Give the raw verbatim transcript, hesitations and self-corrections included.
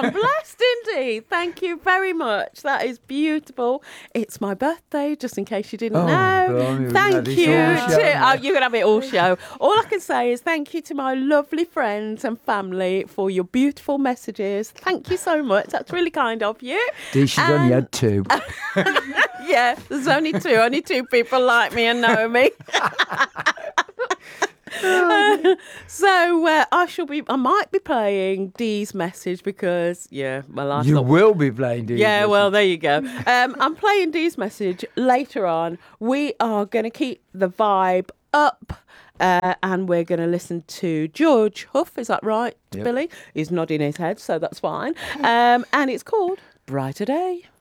I'm blessed indeed. Thank you very much. That is beautiful. It's my birthday, just in case you didn't Oh, know. blimey, Thank we've you. had this all show, To, oh, you're going to have it all show. All I can say is thank you to my lovely friends and family for your beautiful messages. Thank you so much. That's really kind of you. Dee, she's only had two. Yeah, there's only two. Only two people like me and know me. Uh, so uh, I shall be. I might be playing Dee's message because yeah, my life's You not. will be playing Dee's Yeah, message. well, there you go. Um, I'm playing Dee's message later on. We are going to keep the vibe up. Uh, and we're going to listen to George Huff. Is that right, Yep. Billy? He's nodding his head, so that's fine. Um, and it's called Brighter Day.